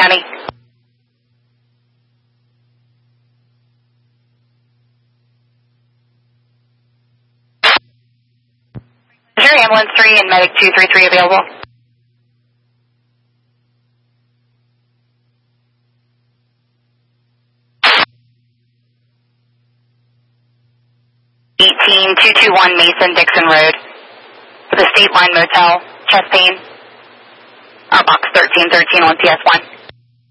County. Is your ambulance 3 and medic 233 available? (18-221) Mason Dixon Road, for the State Line Motel, chest pain. Box 1313 on PS1.